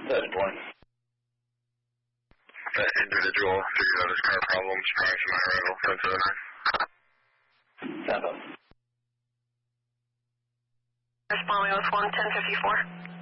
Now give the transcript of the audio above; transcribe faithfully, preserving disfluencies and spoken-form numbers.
seven twenty. That individual figured out his car problems prior to my arrival, ten seven nine. Sound up. Respond with one ten fifty-four.